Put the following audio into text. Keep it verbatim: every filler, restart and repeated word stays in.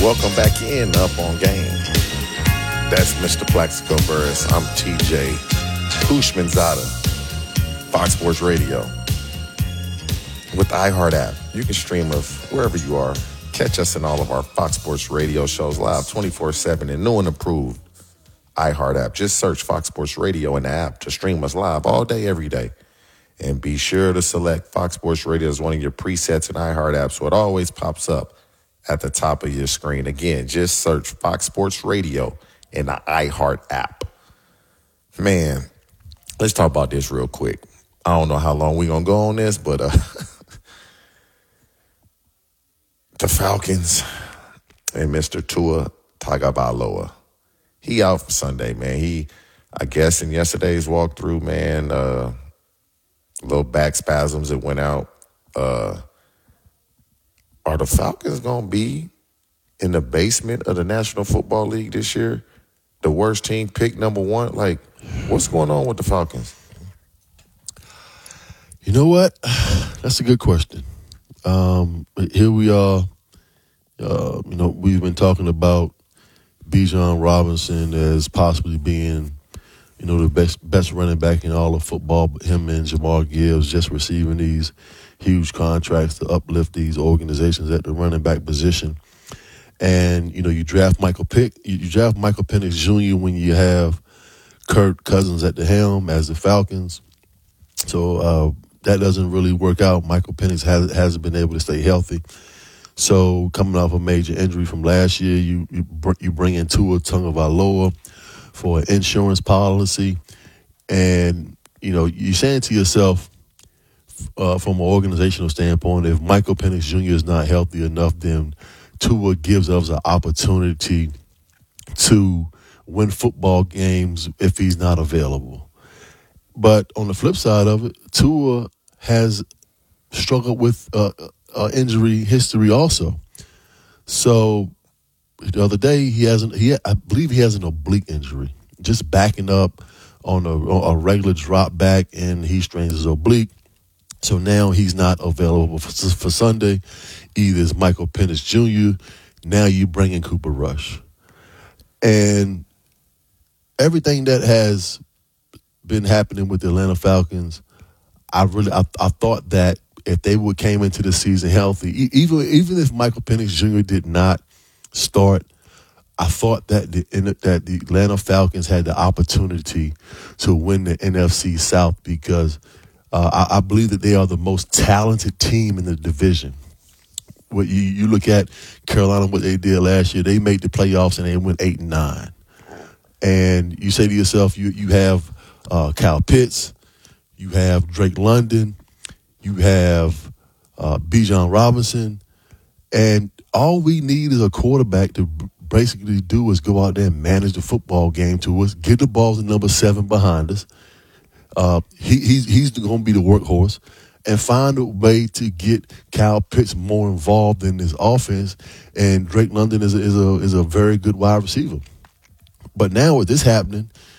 Welcome back in Up on Game. That's Mister Plaxico Burris. I'm T J Hushmanzada, Fox Sports Radio. With the iHeart app, you can stream us wherever you are. Catch us in all of our Fox Sports Radio shows live twenty-four seven in new and improved iHeart app. Just search Fox Sports Radio in the app to stream us live all day, every day. And be sure to select Fox Sports Radio as one of your presets in iHeart app so it always pops up at the top of your screen. Again, just search Fox Sports Radio in the iHeart app. Man, let's talk about this real quick. I don't know how long we're going to go on this, but uh, the Falcons and Mister Tua Tagovailoa, he out for Sunday, man. He, I guess in yesterday's walkthrough, man, uh, little back spasms that went out. Uh, are the Falcons going to be in the basement of the National Football League this year? The worst team, pick number one? Like, what's going on with the Falcons? You know what? That's a good question. Um, here we are. Uh, you know, we've been talking about Bijan Robinson as possibly being, you know, the best best running back in all of football. But him and Jamar Gibbs just receiving these huge contracts to uplift these organizations at the running back position. And, you know, you draft Michael Pick, you, you draft Michael Penix Junior when you have Kirk Cousins at the helm as the Falcons. So uh, that doesn't really work out. Michael Penix has, hasn't been able to stay healthy. So coming off a major injury from last year, you you, br- you bring in Tua Tagovailoa for an insurance policy. And, you know, you're saying to yourself, uh, from an organizational standpoint, if Michael Penix Junior is not healthy enough, then Tua gives us an opportunity to win football games if he's not available. But on the flip side of it, Tua has struggled with uh, uh, injury history also. So the other day, he has an, he I believe he has an oblique injury, just backing up on a, on a regular drop back, and he strains his oblique. So now he's not available for, for Sunday. Either it's Michael Penix Junior Now you bring in Cooper Rush. And everything that has been happening with the Atlanta Falcons, I really I, I thought that if they would came into the season healthy, even even if Michael Penix Junior did not start, I thought that the that the Atlanta Falcons had the opportunity to win the N F C South because uh, I, I believe that they are the most talented team in the division. What you, you look at Carolina, what they did last year, they made the playoffs and they went eight and nine. And you say to yourself, you you have uh, Kyle Pitts, you have Drake London, you have uh, Bijan Robinson, and all we need is a quarterback to basically do is go out there and manage the football game to us, get the balls to number seven behind us. Uh, he, he's he's going to be the workhorse, and find a way to get Kyle Pitts more involved in this offense. And Drake London is a, is a is a very good wide receiver. But now with this happening,